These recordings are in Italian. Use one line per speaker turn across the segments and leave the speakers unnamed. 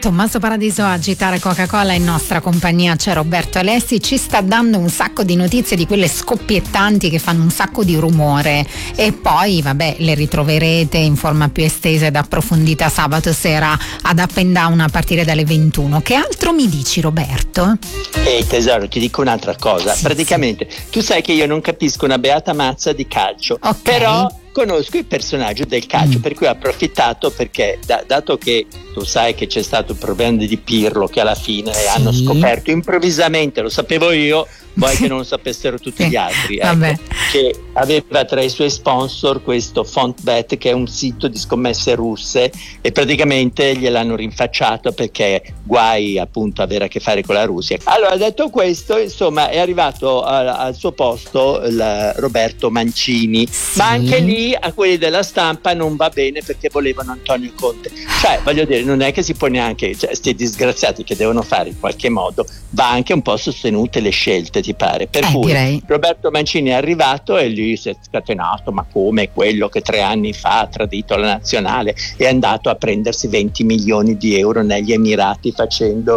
Tommaso Paradiso a agitare Coca-Cola, in nostra compagnia c'è Roberto Alessi, ci sta dando un sacco di notizie di quelle scoppiettanti che fanno un sacco di rumore, e poi vabbè le ritroverete in forma più estesa ed approfondita sabato sera ad Up and Down a partire dalle 21. Che altro mi dici, Roberto?
Ehi tesoro, ti dico un'altra cosa, praticamente tu sai che io non capisco una beata mazza di calcio, però conosco il personaggio del calcio, per cui ho approfittato perché dato che tu sai che c'è stato il problema di Pirlo, che alla fine hanno scoperto improvvisamente, lo sapevo io, vuoi che non lo sapessero tutti gli altri, ecco, che aveva tra i suoi sponsor questo FontBet, che è un sito di scommesse russe, e praticamente gliel'hanno rinfacciato perché guai appunto avere a che fare con la Russia. Allora, detto questo, insomma, è arrivato al suo posto Roberto Mancini, ma anche lì a quelli della stampa non va bene perché volevano Antonio Conte. Cioè, voglio dire, non è che si può neanche, sti disgraziati che devono fare in qualche modo, va anche un po' sostenute le scelte, ti pare? Per cui direi. Roberto Mancini è arrivato e lui si è scatenato, ma come quello che 3 anni fa ha tradito la nazionale, è andato a prendersi 20 milioni di euro negli Emirati facendo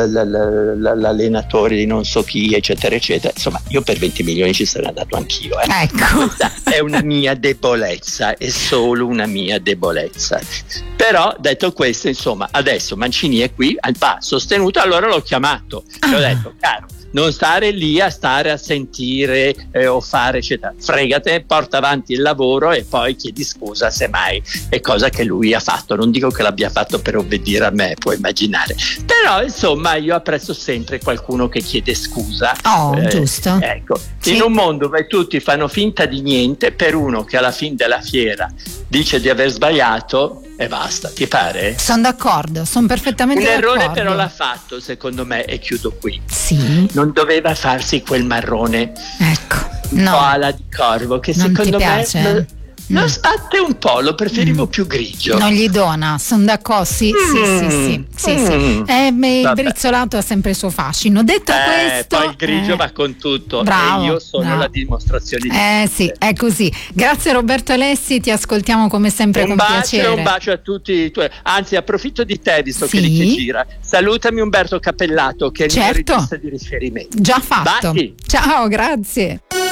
l'allenatore di non so chi, eccetera eccetera. Insomma, io per 20 milioni ci sarei andato anch'io,
ecco.
È una mia debolezza, è solo una mia debolezza. Però detto questo, insomma, adesso Mancini è qui, va sostenuto, allora l'ho chiamato e ho detto: caro, non stare lì a sentire o fare eccetera, fregate, porta avanti il lavoro e poi chiedi scusa se mai è cosa che lui ha fatto. Non dico che l'abbia fatto per obbedire a me, puoi immaginare, però insomma io apprezzo sempre qualcuno che chiede scusa.
Giusto,
ecco, in un mondo dove tutti fanno finta di niente, per uno che alla fine della fiera dice di aver sbagliato e basta, ti pare?
Sono d'accordo, sono perfettamente d'accordo.
Un errore però l'ha fatto, secondo me, e chiudo qui.
Sì.
Non doveva farsi quel marrone,
ecco,
un po' ala di corvo, che
non
secondo
ti
me
piace?
lo sbatte un po', lo preferivo più grigio.
Non gli dona, sono d'accordo, sì. Il brizzolato ha sempre il suo fascino. Detto questo,
poi il grigio va con tutto,
bravo,
e io sono la dimostrazione di
sì, è così. Grazie Roberto Alessi, ti ascoltiamo come sempre con piacere.
Un bacio a tutti i tuoi. Anzi, approfitto di te, visto che lì che gira, salutami Umberto Cappellato, che è il mio regista di riferimento.
Già fatto.
Batti.
Ciao, grazie.